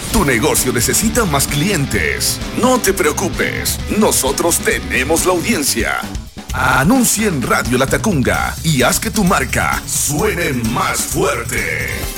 Tu negocio necesita más clientes. No te preocupes, nosotros tenemos la audiencia. Anuncia en Radio La Tacunga y haz que tu marca suene más fuerte.